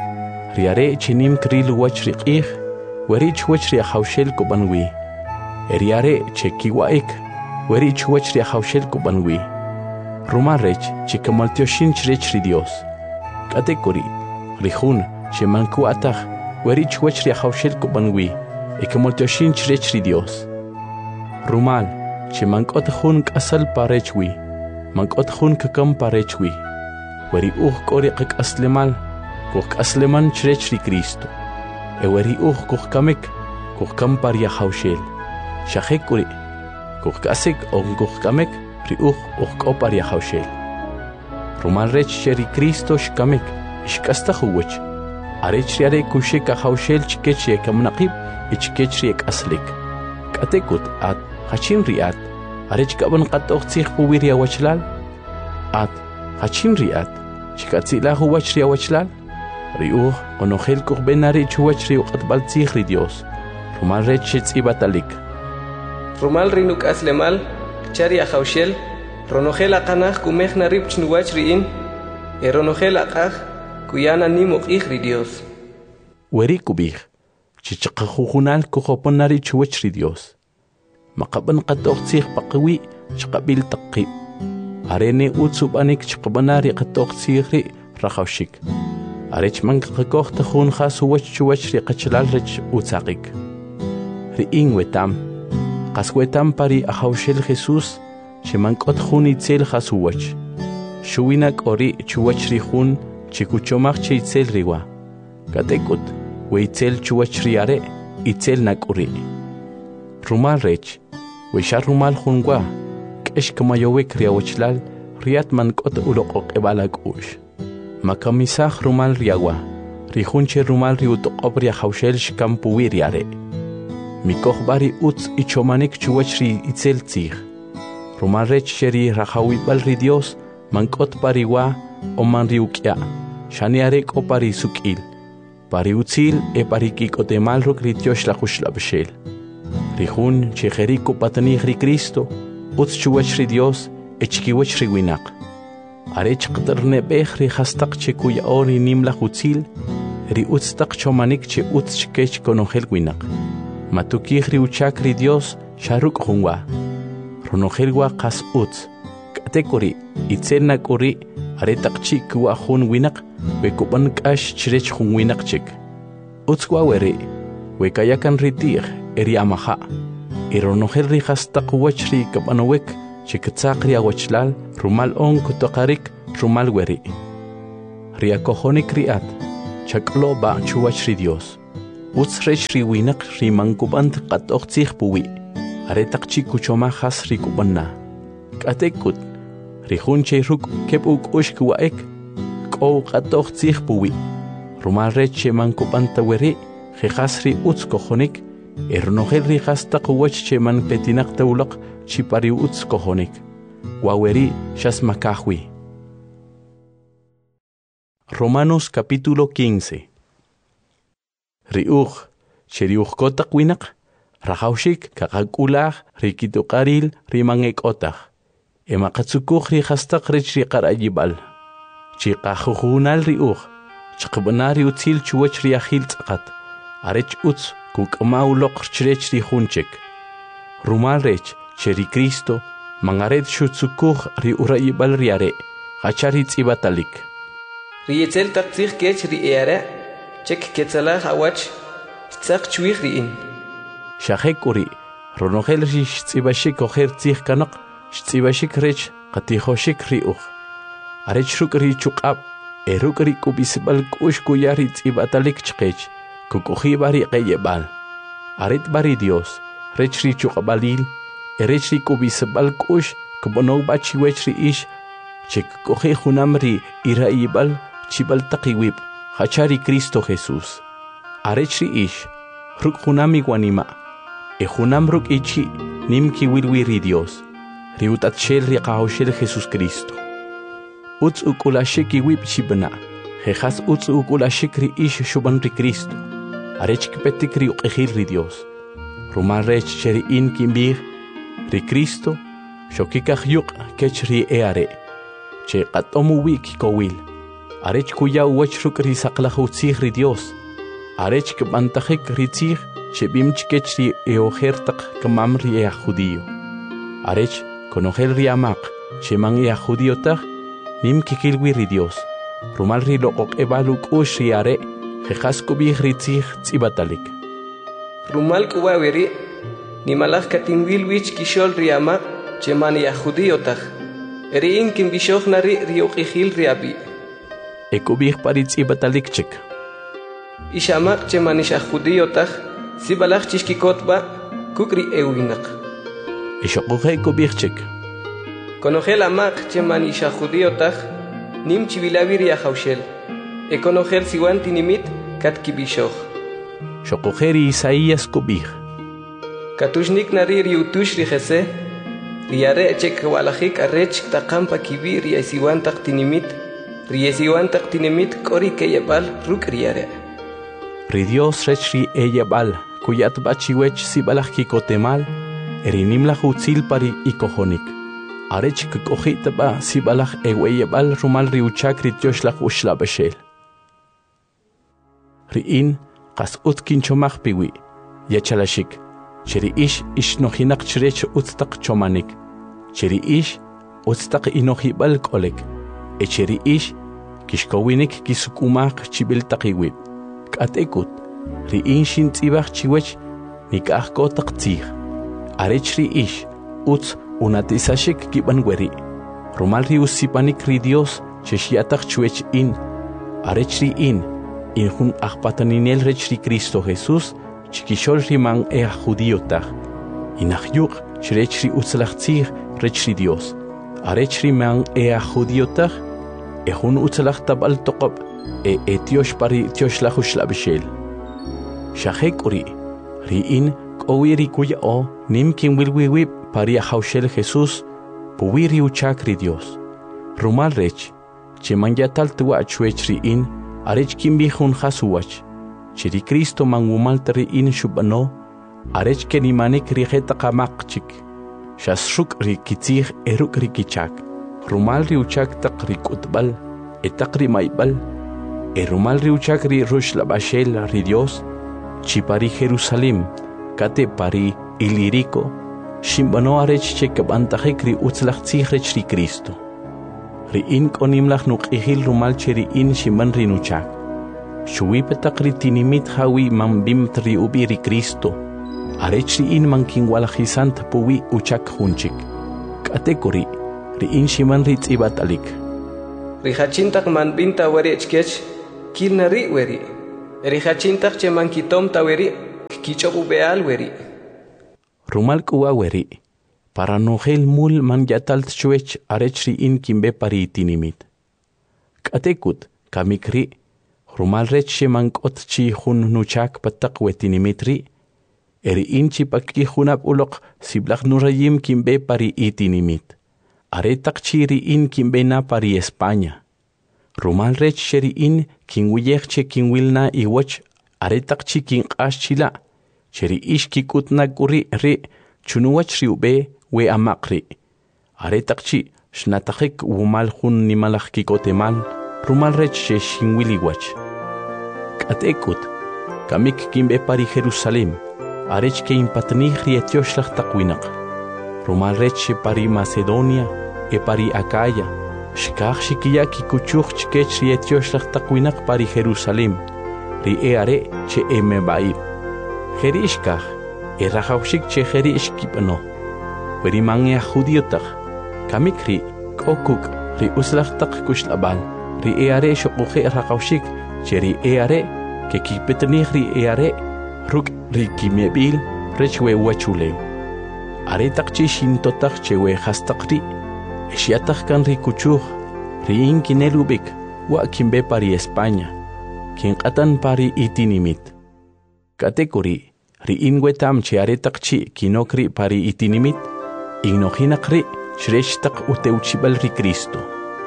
S1: riare chinim kril wach riq'ij weri chuwach riajawxel kub'anwi eriare che kiwa'ik weri chuwach riajawxel kub'anwi rumal rech chikamaltioxin chrech ri Dios k'atekuri rijun chemanku'ataj weri chuwach riajawxel kub'anwi ikamaltioxin chrech ri Dios rumal chemank'ot jun k'asal parechwi mank'ot jun kakam parechwi weri uj k'o riqak'aslemal kujk'asleman chrech ri Cristo e weri uj kujkamik kujkam pariajawxel xajekuri kujk'asik on kujkamek ri uj uj k'o pariajawxel rumal rech che ri Cristo xkamik ixk'astaj uwach arech riare kuxik ajawxel chikech yekamnaqib y chikech riek'aslik k'atekut at hachin riat arech k'aban qat'oqtzij puwi riawachlal at hachin riat chikatzilaj uwach riawachlal ri uj qonojel kujbenari chuwach riuq'atb'altzij ri Dios rumal rech xetz'ibatalik
S2: rumal rinuk'aslemal chari ajawxel ronojel aqanaj kumej narib chnuwach ri'in e ronojel aqaj kuyana nim uq'ij ri Dios
S1: weri kubij chichaqajujunal kujoponari chuwach ri Dios maqaban qat'oqtzij paqwi chqabil taqqib arene utzub'anik chqabanari qat'oqtzij ri rajawxik arech mankaqakoj tajun jas uwach chuwach riqachlal rech utzaqik ri'in wetam qas wetam pari ajawxel Jesús chemank'ot jun itzel jas uwach xuwina k'ori chuwach ri jun chikuchomaj che itzel riwa k'atekut we itzel chuwach riare itzel nak'uri rumal rech we xa rumal junwa k'ex kamayowik riawachlal riat mank'ot uloq'oq'eb'al ak'ux makamisaj rumal riawa rijunche rumal riutoq'ob riajawxel xkam puwi riare mikoj bari utz ichomanik chuwach ri itzel tzij rumal rech xeri rajawib'al ri Dios mank'ot pariwa o man riuk'ya xaniare k'o pari suk'il pari utzil e pari kik'otemal ruk' ri tiox lajuxlab'xel rijun chejeri kupatanij ri Cristo utz chuwach ri Dios e chkiwach ri winaq arech qtarneb'ej ri jastaq che kuya'o ri nim laj utzil ri utz taq chomanik che utz chkech konojel winaq matukij ri uchak ri Dios xa ruk' junwa ronojel wa qas utz k'atekuri itzel nak'uri are taqchi kuwa jun winaq we kub'an k'ax chrech jun winaq chik utz wa weri we kayakan ri tij eri amaja e ronojel ri jastaq wach ri kab'anowik chiktzaq ria wachlal rumal on kutoqarik rumal weri. Ria kojonik riat, chaklo ba chuwach ri Dios. Utz rech ri winak ri mankubant qatoqtzig puwi. Aretak chikuchomajas ri kubanna. Katekut, ri hunche ruk kep uk ushkuwaek, ko qatoqtzig puwi. Rumal rech mankubanta weri, jejas ri utz kojonik, ernogel ri hastaq wach cheman petinak taulaq chipari utz kojonik. Waweri shas makahwi. Romanos capítulo quince. Riuj, cheriuj kotak winak, rajaushik kakakulah rikitukaril rimangek otak. Emakatsukuj ri hastaq rech ri qarayibal. Chikajujunal riuj, chakbanari utzil chuwach ri ahil tzaqat. Arech utz kukmauloq chrech ri hunchek. Rumal rech cheri Cristo mangaret shutsukuj ri urayibal riare, hachari tzibatalik.
S2: Riyetzel taqtzig kech ri eara, chek ketzalah awach, tzaq chuig riin.
S1: Shahek uri, ronogel ri shtzibashik oher tzig kanak, shtzibashik rech qatijoshik riuj. Arech ruk ri chukab, eruk ri kubisbal kush kuyari tzibatalik chkech, kukuji bari qeyebal. Aret bari Dios, rech ri chukabalil, erech ri kubisbal kush, kubonog bachiwech ri ish, chek kuji junamri iraibal, chibal taqiwib, hachari Cristo Jesús. Arech ri ish, ruk junami guanima, e junam ruk ichi, nim ki wilwiri Dios, riutat shel ri qahoshel Jesús Cristo. Utz ukulashik iwib chibana, jejas utz ukulashik ri ish shuban ri Cristo. Arech kipetik ri uqihil ri Dios. Rumal rech cheri in kimbir, ri Cristo, shokikaj yuk kech ri eare, che qatomu wik kowil. Arech kuya uwach ruk ri saqlajutzig ri Dios. Arech kbantajik ri tzig, che bimchkech ri eojertaq kamam ri ea judío. Arech konogel ri amaq, che man ea judío tag, nim kikilwi ri Dios. Rumal ri loqok ebaluk ush ri are, jejas kubig ri tzig tzibatalik.
S2: Rumal kuwaweri, nimalaj katinwilwich kishol ri amaq, che man ea judío tag. Eri in kimbishoj nari ri uqihil ri abi.
S1: Ekubig parit tzibatalik chek.
S2: Ishamaq che man isha judío tag, sibalaj chishkikotba, kukri ewinak.
S1: Ishokuge ekubig chek.
S2: Konogel amaq che man isha judío tag, nim chivilawiri ajaushel. E konogel siwan tinimit kat kibishoj.
S1: Shokugeri Isaías kubig.
S2: Katushnik nari ri utush ri jese, riare chek walajik arech taqampa kibi ri siwan taq tinimit, ri siwan taq tinimit kori keyebal ruk riare.
S1: Ri Dios rech ri eyebal, kuyat bachiwech sibalaj kikotemal, erinim la utzil pari ikojonik. Arech kukojit ba sibalaj eweyebal rumal ri uchak ri tioshlag ushla beshel. Ri in qas utkin chomaj piwi, yachalashik, cheri ish ish nojinak chrech utztaq chomanik, cheri ish utztaq inojibal kolek, e cheri ish kishkowinik kisukumaq chibil taqiwib. Katekut, ri in shin tzibaj chiwech nikaj kotaq tzig. Arech ri ish utz unatisashik kiban weri. Rumal ri usipanik ri Dios cheshiataq chuech in. Arech ri in, in jun ajpataninel rech ri Cristo Jesús, chikishol ri man ea judío tag. Inahyuk chrech ri utzlaj tzig rech ri Dios. Arech ri man ea judío tag, e jun utzlaj tabal toqab, e etiosh pari etiosh lajush labishel. Shahek uri, ri in kowiri kuya o, nim kin wilwiwib pari ajaushel Jesús, puwiri uchak ri Dios. Rumal rech, che man yatal tuwa chuech ri in, arech kin bijun jasuwach, che ri Cristo man wumalta ri in shubano, arech ken imanik ri jeta qamaq chik, shasruk ri kitzig eruk ri kichak, rumal ri uchak taq ri kutbal, etaq ri maibal, e rumal ri uchak ri rush labashel ri Dios, chi pari Jerusalem, kate pari ilirico, shimbano arech che kabantajek ri utzlach tzig rech ri Cristo. Ri in konimlach nuk ihil rumal che ri in shimban ri nuchak. Shuwi petak ri tinimit hawi man bim tri ubi ri Cristo. Arech ri in man kin walajisant puwi uchak hunchik. K'atekuri ri'in shiman ritzibat alik.
S2: Rijachintak man binta weri chkech kilna ri weri. Rijachintak che man kitom ta weri kichobu beal weri.
S1: Rumal kuwa weri. Para nogel mul man yatal tchuech arech ri'in kimbe pari itinimit. K'atekut kamikri rumal rech sheman k'ot chi hun nuchak patak wetinimit ri. Eri inchi pakki hunap ulok siblak nurayim kimbe pari itinimit. Aretak chiri in kimbe na pari España. Rumal rech sheri in kinwiyekche kinwilna iwach aretak chi kin chila. Sheri ish kikutna guri ri chunuwach ri ube we amakri. Aretak chi shnatakik wumal hun nimalak kikotemal rumal rech she shinwiliwach. K'atekut kamik kimbe pari Jerusalem. Arech que impatnih rietioshlah takwinak. Rumal rech pari Macedonia, e pari Acaya. Shkach shikia kikuchuch chkech rietioshlah takwinak pari Jerusalem. Ri e are che e mebaib. Jerishkach, e rachaushik che jerishkipano. Peri mangia judiotach. Kamikri, kokuk, ri uslach tak kushlabal. Ri e are shokuche rachaushik, che ri e are, ke kipetnih ri e are. Ruk riki mebil rechwe wachuleu. Aretak chi shintotak chewe hastakri. Eshiatak kan rikuchuch. Riin kinelubik. Wa kimbe pari España. Kinkatan pari itinimit. Katekuri. Riin wetam che aretak chi kinokri pari itinimit. Ignohinakri shreshtak uteuchibal ri Cristo.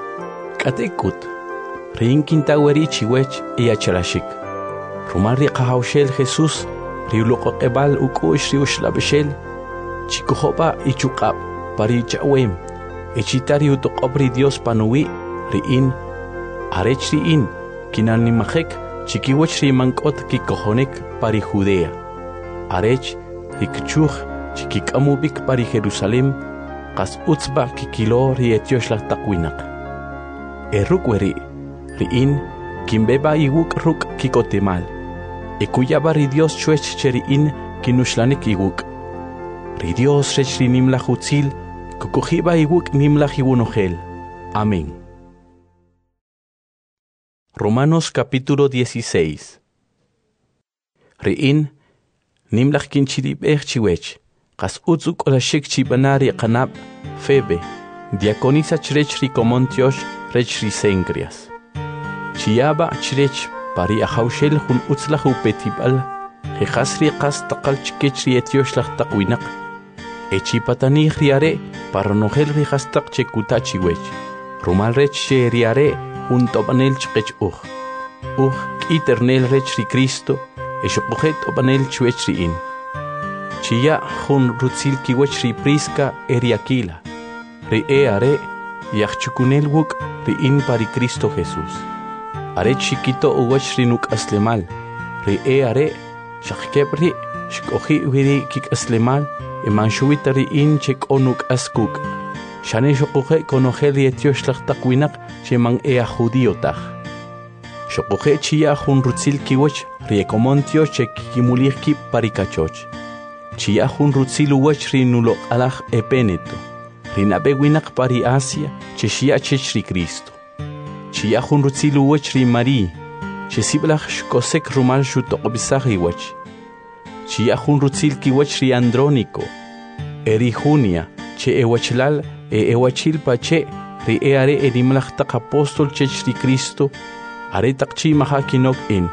S1: Katekut. Riin kintaweri chiwech iacharashik. Rumal ri qahawshel Jesus riuluqo qebal ukush riushlabshel chikuhopa ichukab pari chawem echitari utoqobri Dios panuwi riin arech riin kinanimajek chikiwach rimankot kikohonek pari Judea arech rikchuj chikikamubik pari Jerusalem qas utzba kikilo rietioshlah taqwinak erukweri riin kimbeba iwuk ruk kikotemal Ekuyaba ri Dios chuech cheri in kinushlanik iwuk. Ri Dios rech ri nimlach utzil, kukujiba iwuk nimlach iwunogel. Amén. Romanos capítulo dieciséis. Ri in nimlach kinchirib ech chiwech. Kas utzuk olashik chibanari kanab Febe. Diaconisa chrech ri komontiosh rech ri sengrias. Chiaba chrech pari ahawshel hun utzlah upetibal jehasri qas taqal chkechri etioshlah taqwinak echipatani riare para nogel rihastaq chekutachi wech rumal rech riare hun tobanel chkech uj uj kiternel rech ri Cristo eshoqet tobanel chwechri in chia hun rutzil kiwech ri Prisca eriakila ri eare yachchukunel wuk ri in pari Cristo Jesus Are chiquito uwach rinuk aslemal. Ri e are shakebri shkohi wiri kik aslemal e manshuitari in chek onuk askuk. Shane shokuhe konohe rietioshlah takwinak che man ea judiotach. Shokuhe chia hun rutzil kiwach riekomontio chek kimulirki parikachoch. Chia hun rutzil uwach rinulok alach epeneto. Rinabe winak pari Asia che shia chechri Cristo. Chia hun rutzilu wach ri Mari, che siblach shkosek rumal shutoqbisach iwach. Chia hun rutzil ki wach ri Andrónico, eri Junia, che ewachlal e ewachil pache ri eare erimlach tak apostol chech ri Cristo, are takchi maha kinok in.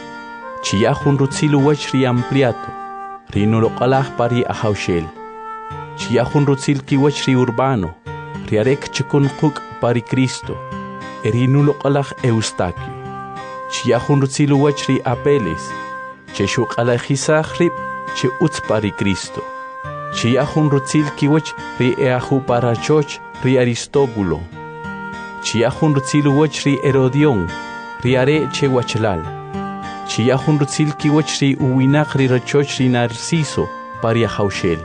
S1: Chia hun rutzilu wach ri Ampliato, ri noloqalach pari ahawshel. Chia hun rutzil ki wach ri Urbano, ri arek chikun quk pari Cristo. Erinulo qalach Eustaquio. Chia hun rutzilu wach ri Apeles. Che shuk alajisach rib che utz pari Cristo. Chia hun rutzil kiwach ri eahu parachoch ri Aristóbulo. Chia hun rutzilu wach ri Herodion. Ri are che wachlal. Chia hun rutzil kiwach ri uwinach ri rachoch ri Narciso pari ahawshel.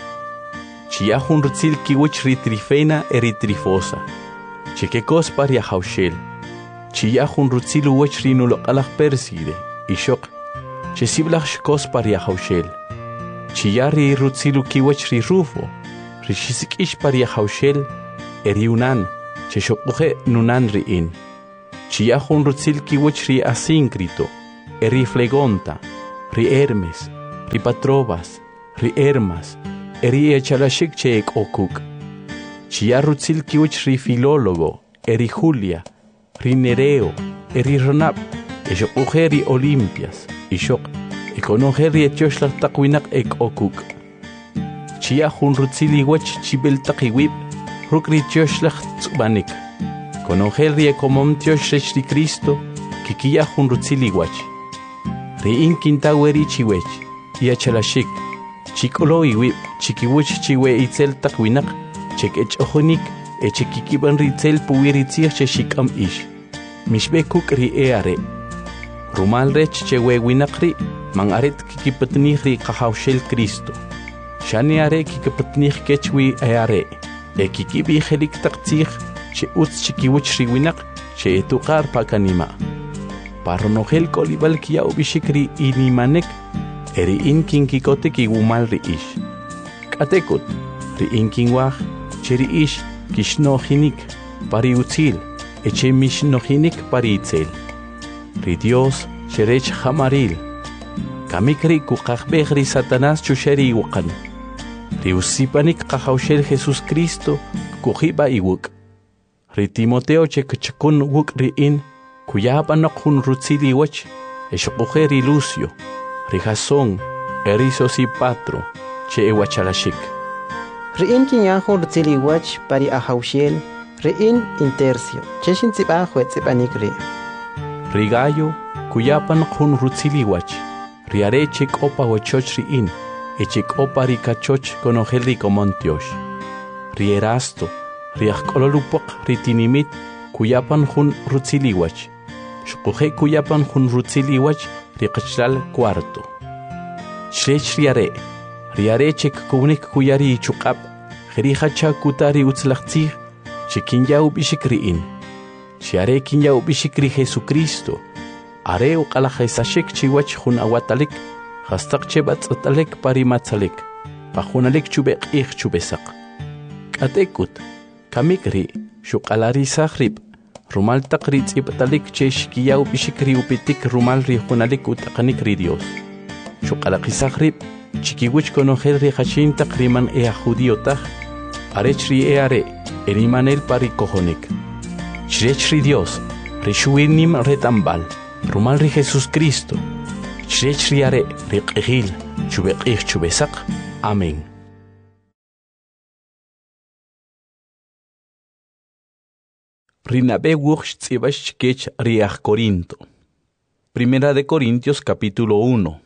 S1: Chia hun rutzil kiwach ri Trifena eri Trifosa. Chekekos pari ahawshel. Chia hun rutzilu wach ri noloqalach Perside. Ishok. Che siblach shkos pari ahawshel. Chia ri rutzilu kiwach ri Rufo. Rishisik ish paria haushel, eriunan, che shokuhe nunan riin. Chiahun rutzil kiwich ri asincrito, eri flegonta, ri Hermes, ri Patrobas, ri Hermas, eri echalashik che ek okuk. Chia rutzil kiwich ri Filólogo, eri Julia, ri Nereo, eri Ronab, eshokuhe ri Olimpias, ishok, ekonohe ri etioshlag takwinak ek okuk. Chia hun rutzil iwach chibel takiwib, rukri tioshlag tsubanik. Conocer rie comom Tiosh ri Cristo, kikia hun rutzili wach. Ri in kinta weri chiwech, ia chalashik, chikolo iwip, chikiwich chiwe itzel takwinak, chek ech ohonik, e chikikiban ritzel puwiritzir che shikam ish. Mishbe kuk ri eare. Rumal rech chewe winakri, mang aret kikipatnih ri kahaushel Cristo. Shani are kikipatnih kechwi eare, e kikibi helik taktzir, che uts chikiwich riwinak che etukar pakanima. Parronogel kolibal kia ubishikri inimanek eri inkin kikote ki wumal ri ish. Katekut ri inkin wach che ri ish kishnohinik pari utzil eche mishnohinik pari itzel. Ri Dios cherech hamaril. Kamikri kukakbeh ri Satanás chusheri iwakan. Ri usipanik kahaushel Jesus Cristo kuhiba iwuk. Ri Timoteo che kachakun wuk ri in, kuyaba nakhun rutzili wach, eshokuhe ri Lucio, ri Jasón, eri Sosipatro, che ewachalashik.
S3: Ri in kinyahun rutzili wach pari ahaushel, ri in intercio, che shintzibah wetzibanik ri.
S1: Ri Gallo, kuyaba nakhun rutzili wach, ri are chek opa wachoch ri in, e chek opa ri kachoch konohel ri Comontiosh. Ri Erasto, riach kololupok ritinimit kuyapan hun rutziliwach. Shukuhe kuyapan hun rutziliwach riqachlal cuarto. Shrech riare, riare chek kunik kuyari chukab, jerihacha kutari utzlachtzir, chekinyau bishikriin. Shiare kinyau bishikri Jesucristo, are uqalajesashek chiwach hun awatalik, hastak chebat atalek parimatzalek, pahunalik chubek ich chubesak. Katekut, kamikri, shukalari sahrib, rumal takrit ipatalik che shkiyau bishikri upitik rumal ri hunalik utakanik ri Dios. Shukalaki sahrib, chikiwich konohel ri hashin takriman ea judío taj, arech ri eare, erimanel pari kohonik. Shrech ri Dios, ri shuinim retambal, rumal ri Jesus Cristo. Shrech ri are, ri qihil, chubekih chubesak. Amén. Rinabe wuch tzibash kech riach Corinto. Primera de Corintios capítulo uno.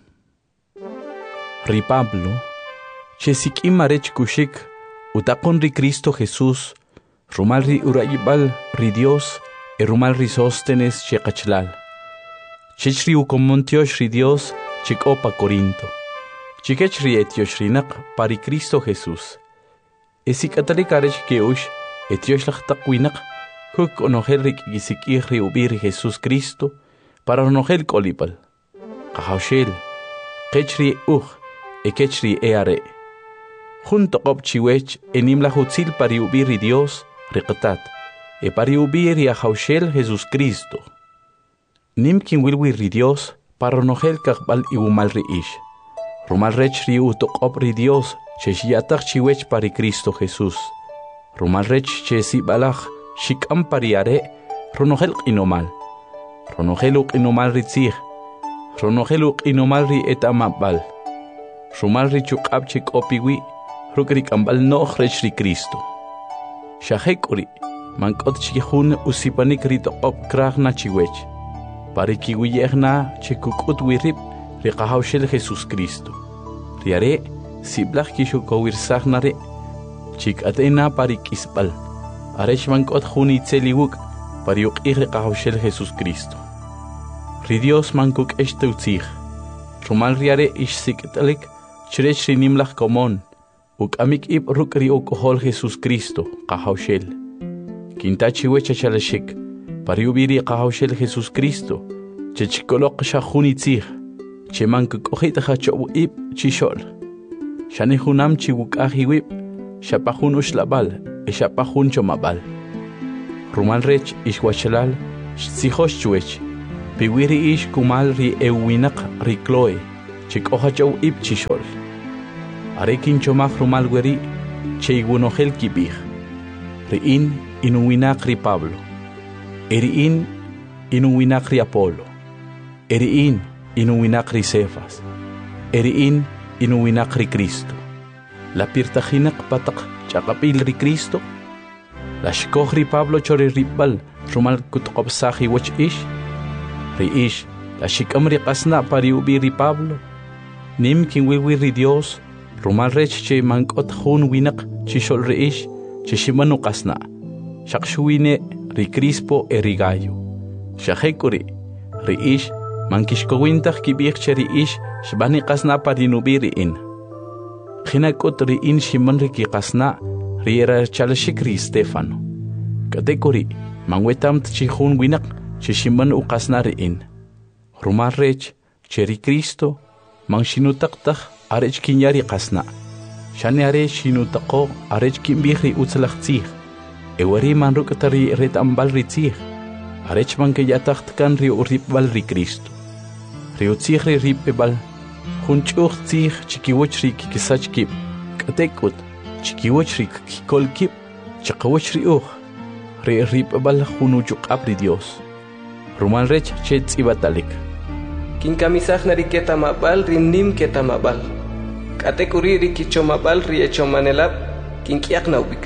S1: Ri Pablo, chesik imarech kushik, utakon ri Cristo Jesús, rumal ri urayibal ri Dios, e rumal ri Sóstenes chekachlal. Chech ri ukomontiosh ri Dios, chek opa Corinto. Chikech ri etiosh rinak pari Cristo Jesús. Esik atalikarech keush, etiosh lach takwinak, Huk onohel rik gisikih ri ubir Jesus Cristo, para onohel kolipal. Kahaushel, kechri uj, e kechri eare. Junto op chiwech, enim la hutzil pari ubir Dios, riqatat, e pari ubir y ahaushel Jesus Cristo. Nim kin wilwi ri Dios, para onohel kakbal iwumal ri ish. Rumal rech ri utok op ri Dios, cheshiatak chiwech pari Cristo Jesus. Rumal rech chesi balach, Shikam pariare, ronohel inomal. Ronoheluk inomal ritzir. Ronoheluk inomal ri etamabal. Rumal ri chukabchik opiwi, rukrik ambal noh rech ri Cristo. Shahekuri, mankot chihun usipanik rito op krahna chiwech. Parikiwiyehna chikukut wirip, rikahaushel Jesus Cristo. Riare, siblach kishukowirsaknare, chik atena parikisbal. Arech mankot juni tzeliwuk, pariuk ihre kahaushel Jesus Cristo. Ri Dios mankuk eshteutzich. Rumal riare ish siketalik, chrech rinimlach komon, uk amik ib ruk ri okohol Jesus Cristo, kahaushel. Kintachi wechachalashik, pariubiri kahaushel Jesus Cristo, chechkolok shahuni tzich, che mankuk ohit hachobu ib chishol. Shani hunam chiwuk ahiwib, Shapahun ushlabal, Eshapahun chomabal. Rumal rech ishwachalal, Sihos chuech, Piwiri ish kumal ri ewinak ri Chloe, Chik ohachow ip chishol. Arekin chomach rumal weri, Cheigunohel kibich. Riin inuwinak ri Pablo. Eriin inuwinak ri Apolo. Eriin inuwinak ri Cefas. Eriin inuwinak ri Cristo. La pirtajinak patak chakapil ri Cristo. La shkoh ri Pablo chori ribal rumal kutqobsahi wach ish. Ri ish la shikam ri qasna pari ubi ri Pablo. Nim kin wiwi ri Dios rumal rech che mankot hun winak chishol ri ish che shimanu qasna. Shakshuine ri Crispo e ri Gallo. Shahekuri ri ish mankishkowintach kibich che ri ish shbani qasna pari nubi ri in. Khinakot ri in shiman ri ki qasna ri era chalashik ri Stefano. Katekuri mangwetam tchihun winak che shiman u qasna ri in. Rumar rech che ri Cristo mang shinutaktak arech kinyari qasna. Shani are shinutako arech kimbich ri utzlach tzih. Ewari man rukatari ret ambal ri tzih. Arech man ke yatacht kan ri uripbal ri Cristo. Ri utzih ri ripbal. Hunchuch tzih chikiwoch ri kikisach kip. Katekut chikiwoch ri kikol kip. Chakawoch ri uch. Ri ripbal hunuchuk apri Dios. Rumal rech che tzibatalik.
S2: Kin kamisach na ri ketamabal ri nim ketamabal. Katekuri ri kichomabal ri echomanelab kin kiak naubik.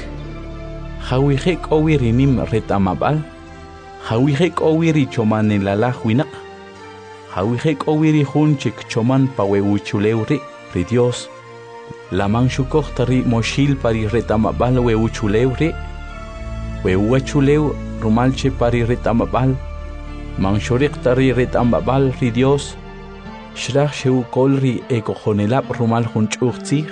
S1: Hawihek owiri nim retamabal. Hawihek owiri chomanelalah winak. Hawihek owiri hunchik choman paweuchuleuri ri Dios. Lamang shukohtari moshil pari retamabal weuchuleuri. Weuachuleu rumalche pari retamabal. Mangshorik tari retamabal ri Dios. Shrach sheu kolri ekojonelab rumal hunchuchtzig.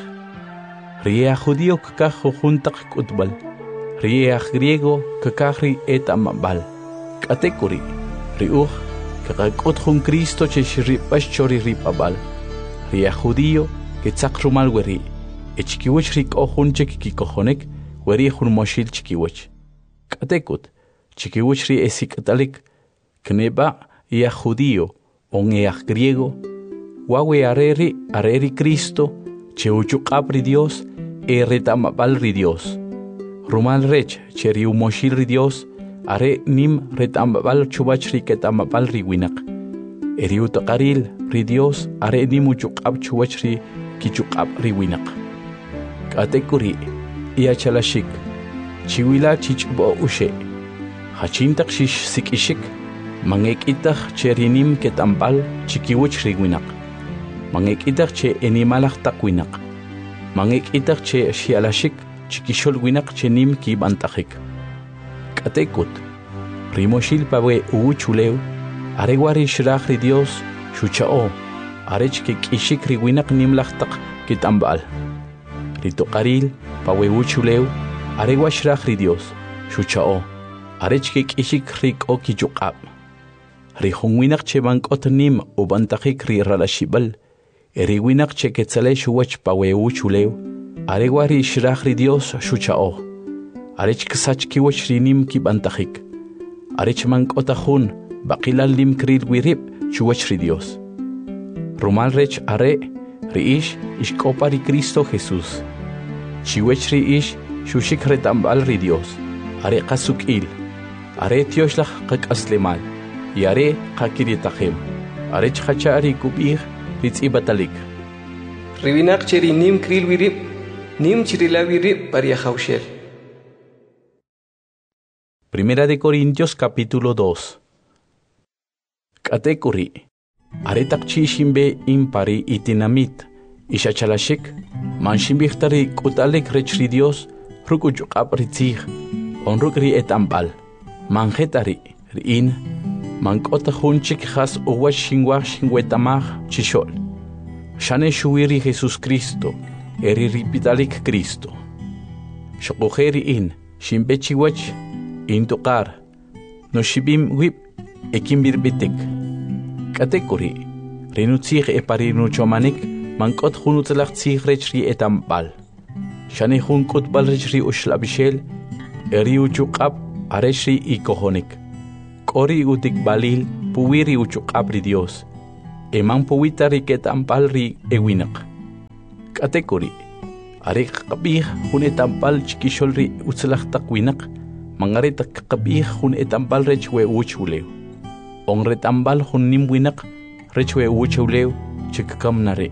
S1: Ria judío kakajo juntak kutbal. Riach griego kakahri et amabal. Katekuri. Riuch kakakot jun Cristo che shripash chori ripabal. Riach judío que tzak rumal weri. Echkiwich rik ojun chekikikojonek weri jun moshil chikiwich. Katekut. Chikiwich ri esikatalik. Kneba iach judío on each griego. Wawe areri areri Cristo che uchukapri Dios e retamabal ri Dios. Rumal rech cheri umoshil ri Dios are nim retamabal chubach ri ketamabal ri winak. Eri utaqaril ri Dios are nim uchukap chubach ri kichukap ri winak. Katekuri ia chalashik chiwila chichbo ushe. Hachintak shish sikishik mangek itach cheri nim ketambal chikiwich ri winak. Mangek itach che enimalach takwinak. Mangek itach che shialashik chikishol winak chenim ki bantajik. Katekut. Rimoshil pawe uuchuleu. Aregwari shrach ri Dios. Shuchao. Arech ke kishik ri winak nimlachtak kitambal. Ritokaril pawe uuchuleu. Aregwa shrach ri Dios. Shuchao. Arech ke kishik rik o kichukab. Rihun winak che bankot nim u bantajik ri ralashibal. Eri winak che ketzale shuwach pawe uuchuleu. Aregwari shrach ri Dios shuchao. Arech ksach kiwach rinim ki bantajik. Arech mankotajun bakilal lim kril wirib shuwach ri Dios. Rumal rech are ri ish ishkopa ri Cristo Jesús. Chiwech ri ish shushik retambal ri Dios. Are kasukil. Are tioshlach kak aslemal. Y are kakiritajim. Arech hachari kubir ritz ibatalik.
S2: Ribinak cheri nim kril wirib. Nim chirilawiri pariahaushel.
S1: Primera de Corintios capítulo dos. Katekuri. Aretak chishimbe impari itinamit. Ishachalashik. Manshimbichtari kutalek rechri Dios. Rukuchukap ritzig. Onrukri etambal. Manjetari. Rin. Mankota hunchik has uwa shingwa shingwetamah chishol. Shane shuiri Jesus Cristo. Eri ripitalik Cristo. Shokojeri in, shimbechiwach, in tokar, no shibim whip, ekimbirbitik. Katekuri, renutzig e parinuchomanik, mankot hunutzlach tzig rechri etambal. Shani hun kutbal rich ri ushlabishel, eri uchuqab, areshri y cojonik. Kori utik balil, puwiri uchuqab ri Dios. Eman puwita riket ampal ri ewinak. Katekuri, arik kabih hun etampal chikishol ri utzlach takwinak, mangaretak kabih hun etampal rechwe uchuleu. Onretambal hun nimwinak, rechwe uchuleu, chikakam nare.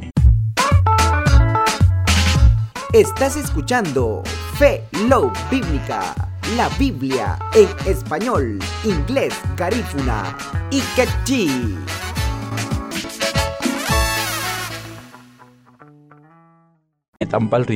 S4: Estás escuchando Fe Love Bíblica, la Biblia en español, inglés, garífuna y quechí.
S1: Etampal ri